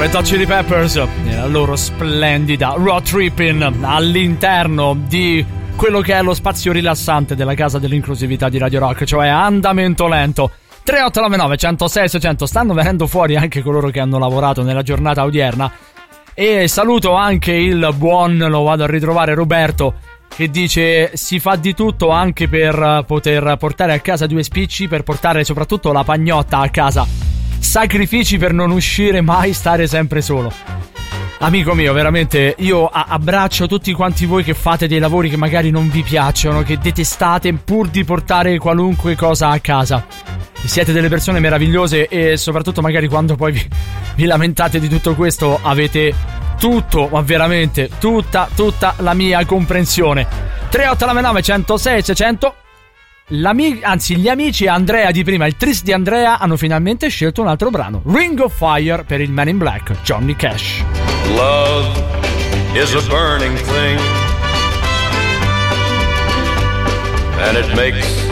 Red Hot Chili Peppers e la loro splendida Road Trippin' all'interno di quello che è lo spazio rilassante della casa dell'inclusività di Radio Rock, cioè Andamento Lento. 3899 106 600. Stanno venendo fuori anche coloro che hanno lavorato nella giornata odierna. E saluto anche il buon, lo vado a ritrovare, Roberto, che dice si fa di tutto anche per poter portare a casa 2 spicci, per portare soprattutto la pagnotta a casa. Sacrifici per non uscire mai, stare sempre solo. Amico mio, veramente io abbraccio tutti quanti voi che fate dei lavori che magari non vi piacciono, che detestate, pur di portare qualunque cosa a casa. Siete delle persone meravigliose e soprattutto magari quando poi vi lamentate di tutto questo avete tutto, ma veramente tutta la mia comprensione. 3899 106 600. Gli amici Andrea di prima, il tris di Andrea, hanno finalmente scelto un altro brano, Ring of Fire, per il Man in Black, Johnny Cash. Love is a burning thing, and it makes